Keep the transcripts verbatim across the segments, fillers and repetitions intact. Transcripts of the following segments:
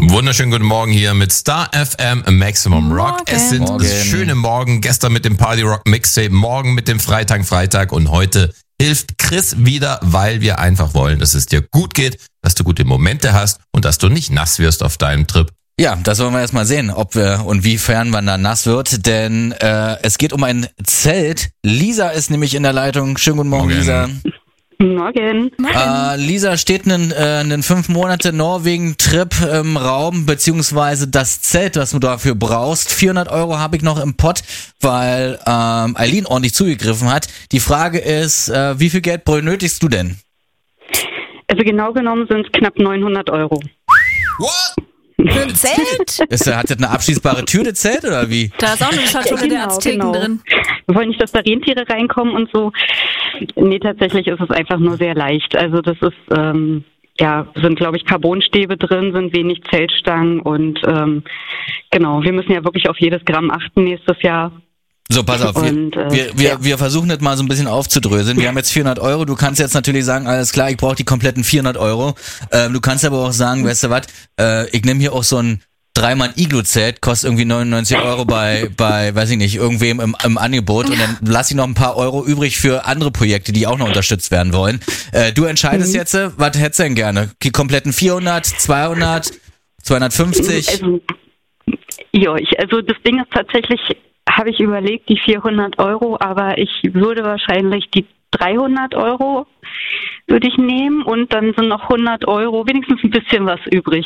Wunderschönen guten Morgen hier mit Star F M Maximum Rock. Morgen. Es sind Morgen. schöne Morgen. Gestern mit dem Party Rock Mixtape, morgen mit dem Freitag Freitag und heute hilft Chris wieder, weil wir einfach wollen, dass es dir gut geht, dass du gute Momente hast und dass du nicht nass wirst auf deinem Trip. Ja, das wollen wir erstmal sehen, ob wir und wiefern man da nass wird, denn äh, es geht um ein Zelt. Lisa ist nämlich in der Leitung. Schönen guten Morgen, Morgen. Lisa. Morgen. Äh, Lisa, steht einen, äh, einen fünf Monate Norwegen-Trip im Raum, beziehungsweise das Zelt, was du dafür brauchst. vierhundert Euro habe ich noch im Pott, weil ähm, Eileen ordentlich zugegriffen hat. Die Frage ist, äh, wie viel Geld benötigst du denn? Also genau genommen sind es knapp neunhundert Euro. What? Für ein Zelt? Ist, hat das eine abschließbare Tür, das Zelt, oder wie? Da ist auch eine Schatulle Genau, der Azteken genau. drin. Wir wollen nicht, dass da Rentiere reinkommen und so. Nee, tatsächlich ist es einfach nur sehr leicht. Also das ist, ähm, ja, sind glaube ich Carbonstäbe drin, sind wenig Zeltstangen und ähm, genau, wir müssen ja wirklich auf jedes Gramm achten nächstes Jahr. So, pass auf, wir, Und, äh, wir, wir, ja. wir versuchen das mal so ein bisschen aufzudröseln. Wir haben jetzt vierhundert Euro, du kannst jetzt natürlich sagen, alles klar, ich brauche die kompletten vierhundert Euro. Ähm, du kannst aber auch sagen, weißt du was, äh, ich nehme hier auch so ein Dreimann-Iglu-Zelt, kostet irgendwie neunundneunzig Euro bei, bei, weiß ich nicht, irgendwem im, im Angebot und dann lass ich noch ein paar Euro übrig für andere Projekte, die auch noch unterstützt werden wollen. Äh, du entscheidest Mhm. jetzt, äh, was hättest du denn gerne? Die kompletten vierhundert, zweihundert, zweihundertfünfzig? Also, ja, ich, also das Ding ist tatsächlich, habe ich überlegt, die vierhundert Euro, aber ich würde wahrscheinlich die dreihundert Euro würde ich nehmen und dann sind noch hundert Euro, wenigstens ein bisschen was übrig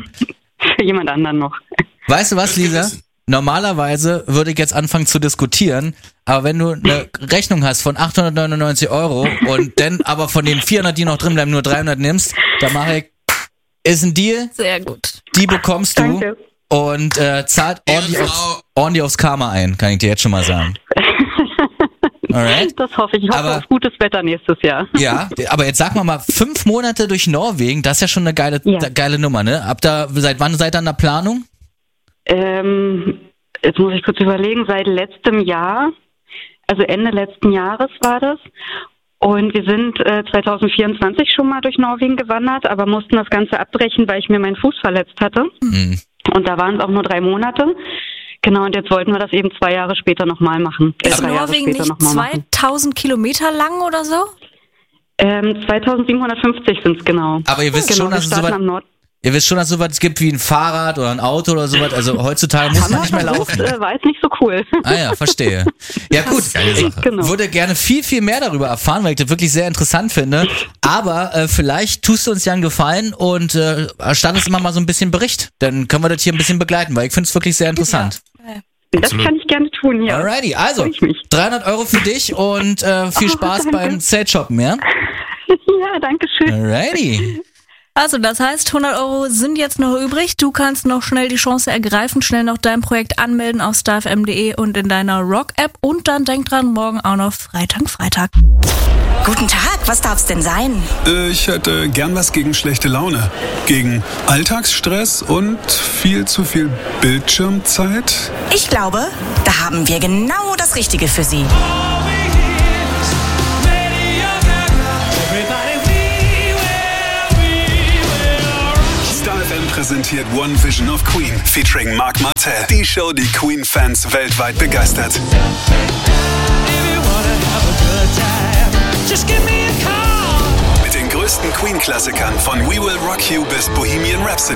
für jemand anderen noch. Weißt du was, Lisa? Normalerweise würde ich jetzt anfangen zu diskutieren, aber wenn du eine Rechnung hast von achthundertneunundneunzig Euro und dann aber von den vierhundert, die noch drin bleiben, nur dreihundert nimmst, dann mache ich, ist ein Deal, Sehr gut. die bekommst du Danke. und äh, zahlt ordentlich aufs, ordentlich aufs Karma ein, kann ich dir jetzt schon mal sagen. Alright? Das hoffe ich. Ich hoffe Aber- auf gutes Wetter nächstes Jahr. Ja, aber jetzt sag mal mal, fünf Monate durch Norwegen, das ist ja schon eine geile, Ja. geile Nummer, ne? Habt da, seit wann seid ihr an der Planung? Ähm, jetzt muss ich kurz überlegen, seit letztem Jahr, also Ende letzten Jahres war das. Und wir sind äh, zwanzig vierundzwanzig schon mal durch Norwegen gewandert, aber mussten das Ganze abbrechen, weil ich mir meinen Fuß verletzt hatte. Mhm. Und da waren es auch nur drei Monate. Genau, und jetzt wollten wir das eben zwei Jahre später nochmal machen. Äh, Ist drei Jahre Norwegen später nicht noch mal machen. zweitausend Kilometer lang oder so? Ähm, zweitausendsiebenhundertfünfzig sind es genau. Aber ihr wisst genau, schon, dass wir es so starten weit, am Nord. ihr wisst schon, dass es so was gibt wie ein Fahrrad oder ein Auto oder sowas. Also heutzutage muss man nicht mehr laufen. Äh, war jetzt nicht so cool. Ah ja, verstehe. Ja gut, Geile ich Sache. Genau. würde gerne viel, viel mehr darüber erfahren, weil ich das wirklich sehr interessant finde. Aber äh, vielleicht tust du uns ja einen Gefallen und äh, erstattest immer mal so ein bisschen Bericht. Dann können wir das hier ein bisschen begleiten, weil ich finde es wirklich sehr interessant. Das Absolut. kann ich gerne tun, ja. Alrighty, also Freu ich mich. dreihundert Euro für dich und äh, viel Oh, Spaß danke. beim Zeltshoppen, ja? Ja, danke schön. Alrighty. Also das heißt, hundert Euro sind jetzt noch übrig. Du kannst noch schnell die Chance ergreifen, schnell noch dein Projekt anmelden auf star f m punkt d e und in deiner Rock-App. Und dann denk dran, morgen auch noch Freitag, Freitag. Guten Tag, was darf's denn sein? Äh, Ich hätte gern was gegen schlechte Laune. Gegen Alltagsstress und viel zu viel Bildschirmzeit. Ich glaube, da haben wir genau das Richtige für Sie. Star F M präsentiert One Vision of Queen featuring Mark Martell. Die Show, die Queen-Fans weltweit begeistert. Mit den größten Queen-Klassikern von We Will Rock You bis Bohemian Rhapsody.